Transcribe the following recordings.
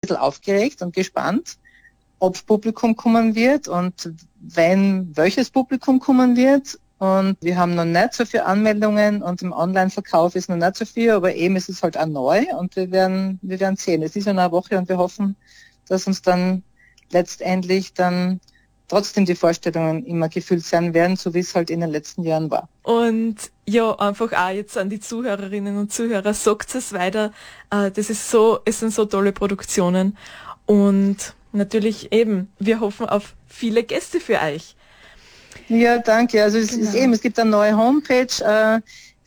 bisschen aufgeregt und gespannt, ob Publikum kommen wird und wenn, welches Publikum kommen wird. Und wir haben noch nicht so viele Anmeldungen und im Online-Verkauf ist noch nicht so viel, aber eben ist es halt auch neu und wir werden sehen. Es ist ja noch eine Woche und wir hoffen, dass uns dann letztendlich dann trotzdem die Vorstellungen immer gefüllt sein werden, so wie es halt in den letzten Jahren war. Und ja, einfach auch jetzt an die Zuhörerinnen und Zuhörer, sagt es weiter. Es sind so tolle Produktionen und natürlich eben, wir hoffen auf viele Gäste für euch. Ja, danke. Also es ist eben, es gibt eine neue Homepage,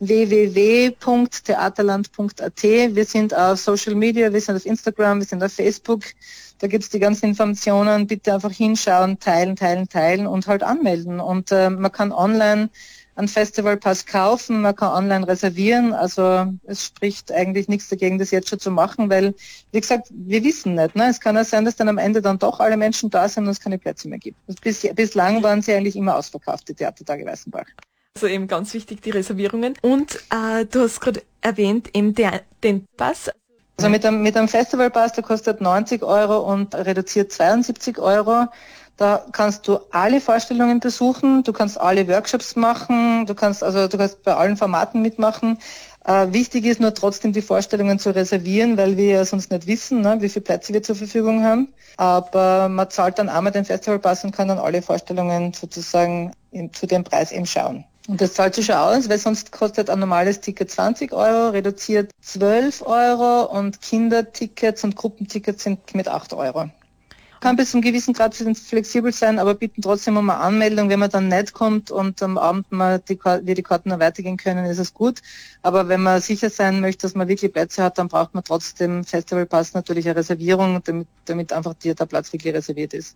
www.theaterland.at. Wir sind auf Social Media, wir sind auf Instagram, wir sind auf Facebook. Da gibt's die ganzen Informationen. Bitte einfach hinschauen, teilen und halt anmelden. Und man kann online einen Festivalpass kaufen, man kann online reservieren. Also es spricht eigentlich nichts dagegen, das jetzt schon zu machen, weil, wie gesagt, wir wissen nicht. Ne? Es kann ja sein, dass dann am Ende dann doch alle Menschen da sind und es keine Plätze mehr gibt. Bislang waren sie eigentlich immer ausverkauft, die Theatertage Weißenbach. Also eben ganz wichtig, die Reservierungen. Und du hast gerade erwähnt, eben den Pass. Also mit einem Festivalpass, der kostet 90 € und reduziert 72 €. Da kannst du alle Vorstellungen besuchen, du kannst alle Workshops machen, du kannst bei allen Formaten mitmachen. Wichtig ist nur trotzdem die Vorstellungen zu reservieren, weil wir ja sonst nicht wissen, ne, wie viele Plätze wir zur Verfügung haben. Aber man zahlt dann einmal den Festivalpass und kann dann alle Vorstellungen sozusagen zu dem Preis eben schauen. Und das zahlt sich schon aus, weil sonst kostet ein normales Ticket 20 €, reduziert 12 € und Kindertickets und Gruppentickets sind mit 8 €. Kann bis zum gewissen Grad flexibel sein, aber bitten trotzdem um eine Anmeldung. Wenn man dann nicht kommt und am Abend wir die Karten noch weitergehen können, ist es gut. Aber wenn man sicher sein möchte, dass man wirklich Plätze hat, dann braucht man trotzdem Festivalpass natürlich eine Reservierung, damit einfach der Platz wirklich reserviert ist.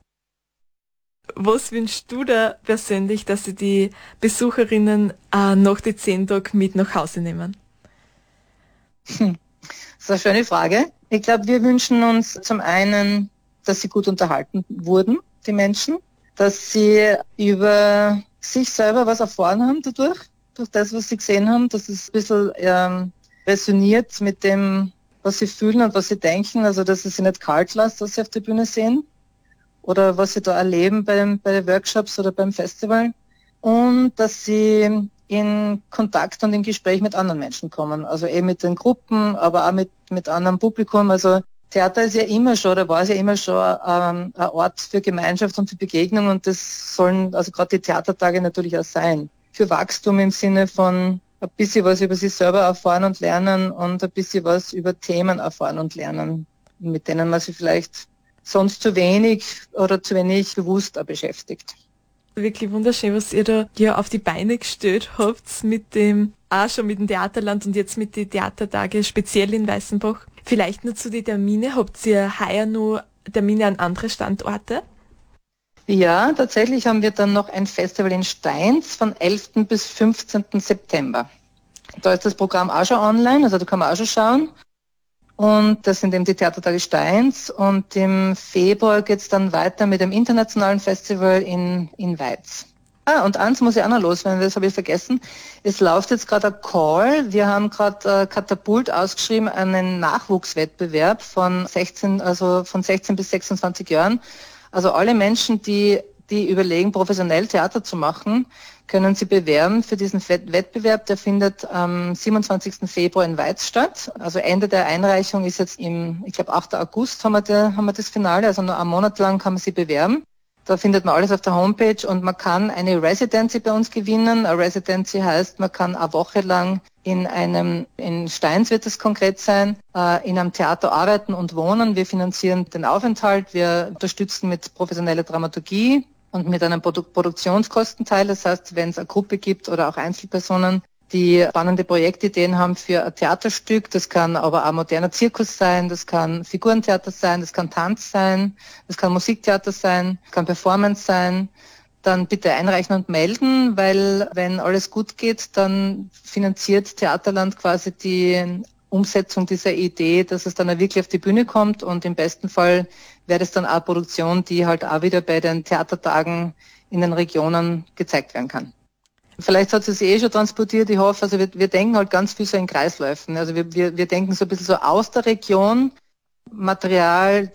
Was wünschst du da persönlich, dass sie die Besucherinnen nach den 10 Tagen mit nach Hause nehmen? Das ist eine schöne Frage. Ich glaube, wir wünschen uns zum einen, dass sie gut unterhalten wurden, die Menschen, dass sie über sich selber was erfahren haben durch das, was sie gesehen haben, dass es ein bisschen resoniert mit dem, was sie fühlen und was sie denken, also dass es sie nicht kalt lässt, was sie auf der Bühne sehen oder was sie da erleben bei den Workshops oder beim Festival und dass sie in Kontakt und in Gespräch mit anderen Menschen kommen, also eben mit den Gruppen, aber auch mit anderem Publikum, also Theater ist ja immer schon, oder war es ja immer schon ein Ort für Gemeinschaft und für Begegnung und das sollen also gerade die Theatertage natürlich auch sein. Für Wachstum im Sinne von ein bisschen was über sich selber erfahren und lernen und ein bisschen was über Themen erfahren und lernen, mit denen man sich vielleicht sonst zu wenig bewusst beschäftigt. Wirklich wunderschön, was ihr da auf die Beine gestellt habt schon mit dem Theaterland und jetzt mit den Theatertage, speziell in Weißenbach. Vielleicht nur zu den Termine. Habt ihr heuer noch Termine an andere Standorte? Ja, tatsächlich haben wir dann noch ein Festival in Steins von 11. bis 15. September. Da ist das Programm auch schon online, also da kann man auch schon schauen. Und das sind eben die Theatertage Steins. Und im Februar geht es dann weiter mit dem internationalen Festival in Weiz. Und eins muss ich auch noch loswerden, das habe ich vergessen. Es läuft jetzt gerade ein Call. Wir haben gerade Katapult ausgeschrieben, einen Nachwuchswettbewerb von 16 bis 26 Jahren. Also alle Menschen, die überlegen, professionell Theater zu machen, können sie bewerben für diesen Wettbewerb. Der findet am 27. Februar in Weiz statt. Also Ende der Einreichung ist jetzt ich glaube 8. August haben wir das Finale, also nur einen Monat lang kann man sie bewerben. Da findet man alles auf der Homepage und man kann eine Residency bei uns gewinnen. Eine Residency heißt, man kann eine Woche lang in Steins wird es konkret sein, in einem Theater arbeiten und wohnen. Wir finanzieren den Aufenthalt, wir unterstützen mit professioneller Dramaturgie und mit einem Produktionskostenteil. Das heißt, wenn es eine Gruppe gibt oder auch Einzelpersonen, die spannende Projektideen haben für ein Theaterstück. Das kann aber auch moderner Zirkus sein, das kann Figurentheater sein, das kann Tanz sein, das kann Musiktheater sein, das kann Performance sein. Dann bitte einreichen und melden, weil wenn alles gut geht, dann finanziert Theaterland quasi die Umsetzung dieser Idee, dass es dann auch wirklich auf die Bühne kommt und im besten Fall wäre das dann auch eine Produktion, die halt auch wieder bei den Theatertagen in den Regionen gezeigt werden kann. Vielleicht hat es schon transportiert, ich hoffe, also wir denken halt ganz viel so in Kreisläufen. Also wir denken so ein bisschen so aus der Region, Material,